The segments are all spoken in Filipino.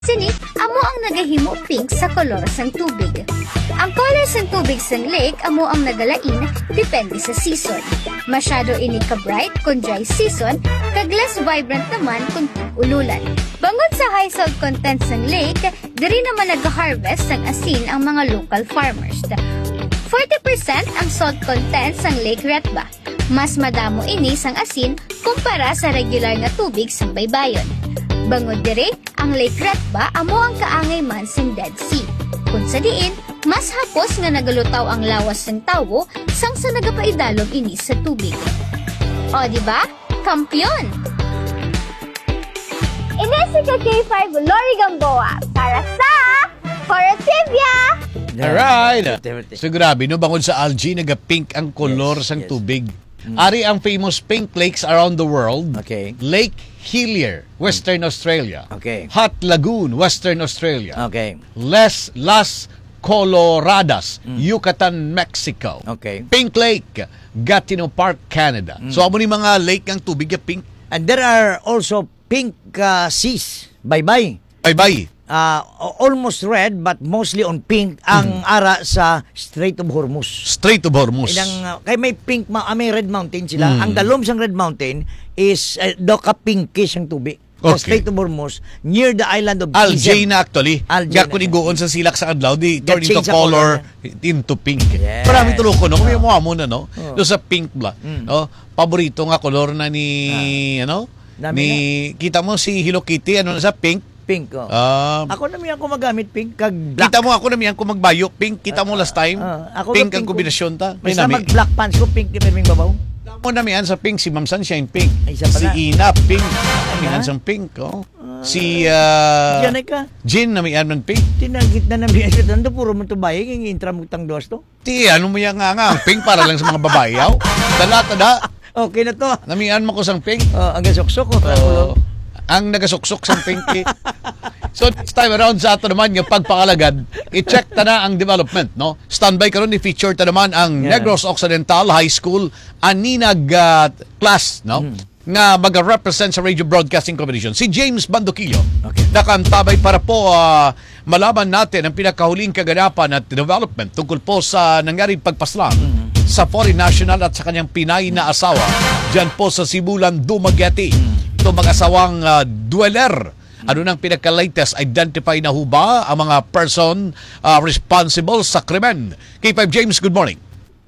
Sini, amo ang nagahimo pink sa kolor sang tubig. Ang color sang tubig sang lake amo ang nagalain depende sa season. Masyado ini ka-bright kung dry season, kag less vibrant naman kung tig-ululan. Bangod sa high salt content sang lake, diri naman nag-harvest sang asin ang mga local farmers. 40% ang salt content sang Lake Retba. Mas madamo ini sang asin kumpara sa regular nga tubig sang baybayon. Bangod dire, ang Lake Retba amo ang kaangay man sang Dead Sea. Kung sa diin, mas hapos nga nagalutaw ang lawas ng tawo sang sa nagapaidalom ini sa tubig. O diba? Kampyon! Inesika K5 Lori Gamboa para sa Corativia! Alright. So grabe, no? Bangod sa algae, naga-pink ang kolor sang tubig. Ari ang famous pink lakes around the world. Okay. Lake Hillier, Western Australia. Okay. Hot Lagoon, Western Australia. Okay. Las Coloradas, Yucatan, Mexico. Okay. Pink Lake, Gatineau Park, Canada. So amo ni mga lake ang tubig ya pink. And there are also pink seas. Bye-bye. Bye-bye. Almost red but mostly on pink ang ara sa Strait of Hormuz. Strait of Hormuz. Kay may pink, may red mountain sila. Ang dalom sang red mountain is doka pinkish ang tubig. Sa Okay. Strait of Hormuz, near the island of Algae Izem. na actually. Algae Nga na. kung iguon sa silak sa adlaw, di turn into change sa color, color into pink. Yes. Marami tulo ko, no? Kung mo na, no? Doon sa pink bla. No? Paborito nga color na ni, ano? Dami Kita mo si Hello Kitty, ano na sa pink? Pink. Oh. Ako naman ako magamit pink kag black. Kita mo ako naman kung magbayo, pink. Kita mo last time? Ako Pink ga ang kombinasyon ta. May mag-black pants ko, pink yung pirming babaw. Mo naman sa pink, si Ma'am Sunshine pink. Ay, isa Si pala. Ina pink. Naman sa pink, oh. Si Diyan ay ka. Jin naman ng pink. Tinagit na namin siya tando puro mo to bayig ang intra mo tang dos to. Ti, ano mo yan nga ang pink para lang sa mga babae, yaw? Dala. Okay na to. Namian mo ko sang pink. Ang gasok-sok ko. Ang nagasuksok sang pink. So this time around sa ato naman yung pagpakalagad, i-check ta na ang development, no? Standby karon i-feature ta naman ang Negros Occidental High School aninag class, no? Nga maga-represent sa radio broadcasting competition si James Bandoquillo. Okay. Nakantabay para po malaman natin ang pinakahuling kaganapan at development tungkol po sa nangyaring pagpaslang sa foreign national at sa kanyang Pinay na asawa dyan po sa Sibulan, Dumaguete. Ito mag-asawang dweller. Ano nang pinaka-latest? Identify na ho ba ang mga person responsible sa krimen? K5 James, good morning.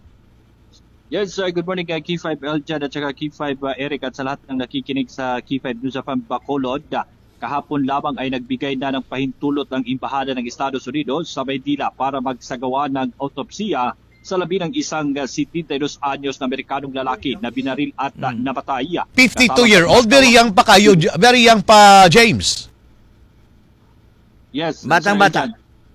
Yes, good morning kay K5 Eljan at saka K5 Eric at sa lahat ng nakikinig sa K5 News of Bacolod. Kahapon lamang ay nagbigay na ng pahintulot ang Embahada ng Estados Unidos sa Maynila para magsagawa ng autopsiya sa labi ng isang 72 anyos na Amerikanong lalaki na binaril at namatay. 52-year-old, very young pa kayo, very young pa James. Yes. Batang-bata.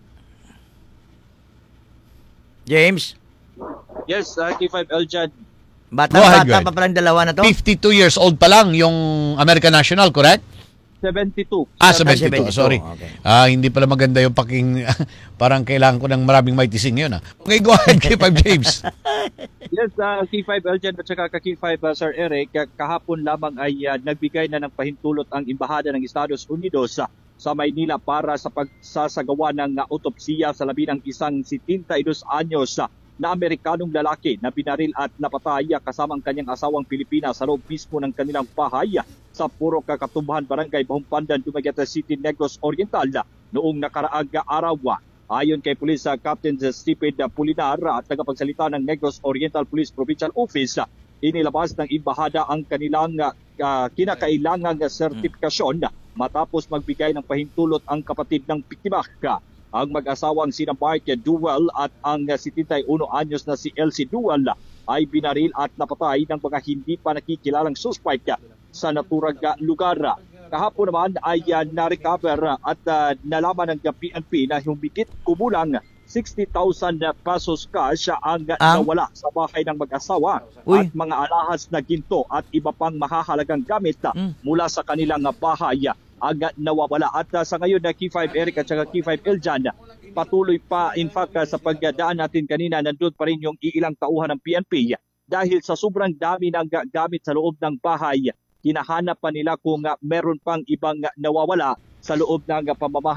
James, Yes, K5 Eljan. bata-bata pa palang dalawa na to. 52 years old pa lang yung American National, correct? 72. 72, 72, sorry. okay. Hindi pala maganda yung parang kailangan ko ng maraming may tising yun. Okay, go ahead, K5 James. Yes, K5 Eljan at saka K5 Sir Eric, kahapon lamang ay nagbigay na ng pahintulot ang Embahada ng Estados Unidos sa Maynila para sa pagsasagawa ng autopsiya sa labi ng isang 72 anyos na Amerikanong lalaki na binaril at napatay kasama ang kanyang asawang Pilipina sa loob mismo ng kanilang bahay sa Puro Kakatubahan, Barangay Bahumpandan, Dumaguete City, Negros Oriental noong nakaraang araw. Ayon kay Police Captain Stephen Pulinar at tagapagsalita ng Negros Oriental Police Provincial Office, inilabas ng Embahada ang kanilang kinakailangang sertifikasyon matapos magbigay ng pahintulot ang kapatid ng biktima. Ang mag-asawang sina Mark Duwell at ang 71 anyos na si Elsie Duwell ay binaril at napatay ng mga hindi pa nakikilalang suspect sa naturang lugar. Kahapon naman ay na-recover at nalaman ng PNP na humigit kumulang 60,000 pesos cash ang nawala sa bahay ng mag-asawa at mga alahas na ginto at iba pang mahahalagang gamit mula sa kanilang bahay ang nawawala. At sa ngayon na K5 Eric at saka K5 Eljan, patuloy pa in fact sa pagdaan natin kanina, nandun pa rin yung iilang tauhan ng PNP dahil sa sobrang dami ng gamit sa loob ng bahay. Hinahanap pa nila kung meron pang ibang nawawala sa loob ng pamamahay